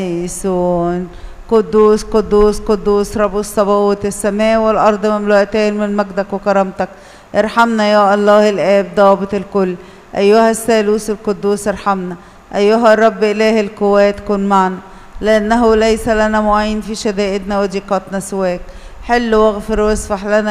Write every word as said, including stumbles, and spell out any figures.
يسون قدوس قدوس قدوس رب الصباوت، السماء والأرض مملوءتان من مجدك وكرامتك. ارحمنا يا الله الآب ضابط الكل، أيها الثالوث القدوس ارحمنا. أيها الرب إله القوات كن معنا، لأنه ليس لنا معين في شدائدنا وضيقاتنا سواك. حل واغفر واصفح لنا